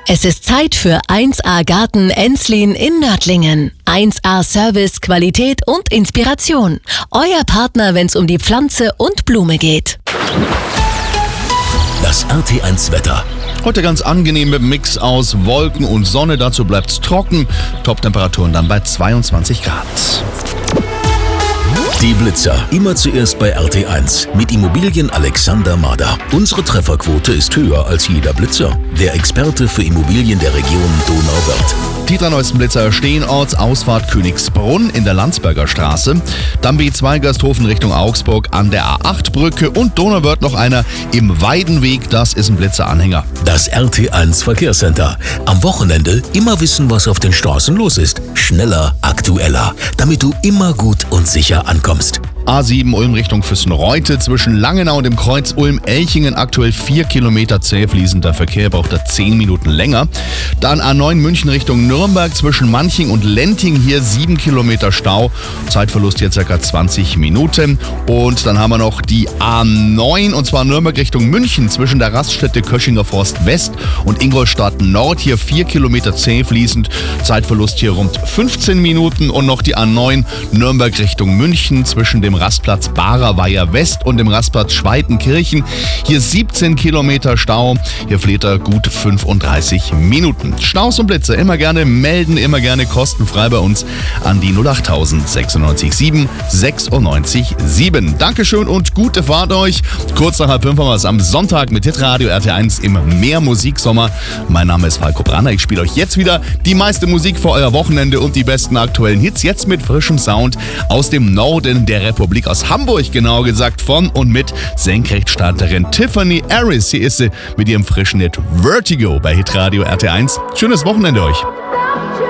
Es ist Zeit für 1A Garten Enslin in Nördlingen. 1A Service, Qualität und Inspiration. Euer Partner, wenn es um die Pflanze und Blume geht. Das RT1 Wetter. Heute ganz angenehm mit einem Mix aus Wolken und Sonne. Dazu bleibt's trocken. Toptemperaturen dann bei 22 Grad. Die Blitzer. Immer zuerst bei RT1 mit Immobilien Alexander Mader. Unsere Trefferquote ist höher als jeder Blitzer. Der Experte für Immobilien der Region Donauwörth. Die 3 neuesten Blitzer stehen Ausfahrt Königsbrunn in der Landsberger Straße, dann B2 Gersthofen Richtung Augsburg an der A8-Brücke und Donauwörth noch einer im Weidenweg, das ist ein Blitzeranhänger. Das RT1 Verkehrscenter. Am Wochenende immer wissen, was auf den Straßen los ist. Schneller, aktueller, damit du immer gut und sicher ankommst. A7 Ulm Richtung Füssenreute zwischen Langenau und dem Kreuz Ulm-Elchingen aktuell 4 Kilometer zäh fließender Verkehr, braucht da 10 Minuten länger. Dann A9 München Richtung Nürnberg zwischen Manching und Lenting, hier 7 Kilometer Stau, Zeitverlust hier ca. 20 Minuten. Und dann haben wir noch die A9 und zwar Nürnberg Richtung München zwischen der Raststätte Köschinger Forst West und Ingolstadt Nord, hier 4 Kilometer zäh fließend, Zeitverlust hier rund 15 Minuten. Und noch die A9 Nürnberg Richtung München zwischen dem Rastplatz Barer-Weiher West und dem Rastplatz Schweitenkirchen. Hier 17 Kilometer Stau. Hier fehlt er gut 35 Minuten. Staus und Blitze immer gerne melden, immer gerne kostenfrei bei uns an die 08000 96 7 96 7. Dankeschön und gute Fahrt euch. Kurz nach 4:30 haben wir es am Sonntag mit Hitradio RT1 im Mehrmusiksommer. Mein Name ist Falco Branner. Ich spiele euch jetzt wieder die meiste Musik für euer Wochenende und die besten aktuellen Hits. Jetzt mit frischem Sound aus dem Norden der Republik, aus Hamburg genau gesagt, von und mit Senkrechtstarterin Tiffany Harris. Hier ist sie mit ihrem frischen Hit Vertigo bei Hitradio RT1. Schönes Wochenende euch.